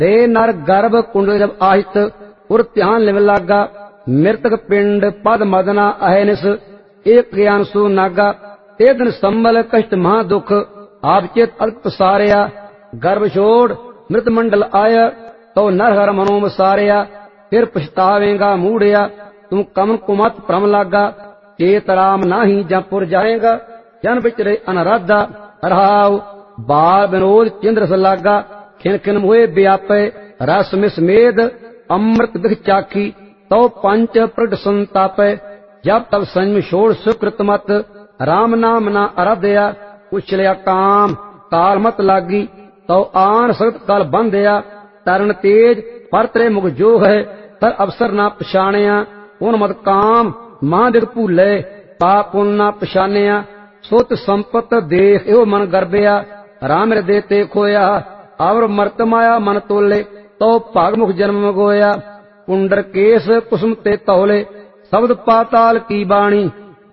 ते नर गर्भ कुंड जब आहित उर ध्यान लिव लागा। मृतक पिंड पद मदना अहनिस एक ज्ञान सु नागा। ते दिन संबल कष्ट महा दुख आप चेत अल्प सारिया। गर्भ छोड़ मृत मंडल आया तो नर हर मनो सारिया। फिर पछतावेगा मूढ़िया तू कमन कुमत भ्रम लागा। चेत राम नाही जपुर जाएगा जन बिचरे अनराधा। रहाव बाल विनोद चंद्र स लागा। खिन खिन मोहे व्यापे रस मिस मेद अमृत दिख चाखी तो पंच प्रगट संतापे। जब तब संयम छोड़ सुकृत मत राम नाम ना आराध्या। उछलिया काम काल मत लागी तो आन सख्त काल बंधया। तरण तेज पर तेरे मुख जो है तर अवसर ना पछाणिया। उन मत काम महादिग भूले पाप पुन ना पछानिया। सुत संपत देख एहो मन गर्भया राम हृदय ते खोया। और मर्त माया मन तोले तो भाग मुख जन्म गोया। कुंडर केस कुसुम ते तौले शब्द पाताल की बाणी।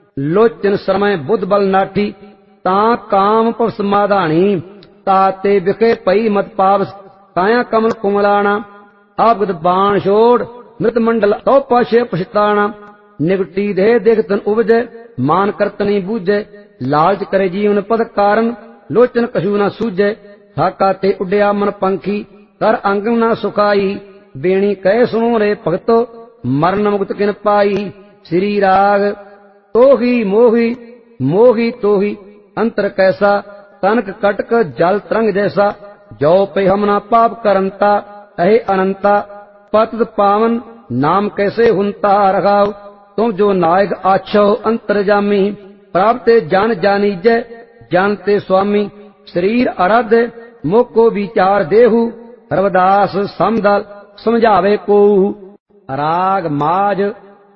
लोचन समय बुद्ध बल नाठी ता काम पव समाधानी। ताते विखे पई मत पावस काया कमल कुमलाना। आपगत बाण छोड़ मृत मंडल तो पाशे पछताना। निगटी देह देख तन उपजे मान करतनी बूझे। लालच करे जीवन पद कारण लोचन कछु न सूझे। हाका ते उड्या मन पंखी कर अंग न सुखाई। बेणी कह सुनो रे भगतो मरण मुक्त किन पाई। श्री राग तोही मोही मोही तोही अंतर कैसा। तनक कटक जल तरंग जैसा जो पे हमना पाप करंता। अहे अनंता पतित पावन नाम कैसे हुंता। रघाव तुम जो नायक आछो अंतर्जामी। प्राप्त जान जानीजय जानते स्वामी। शरीर आराध्य मुख को विचार देहु। रविदास समदल समझावे को। राग माज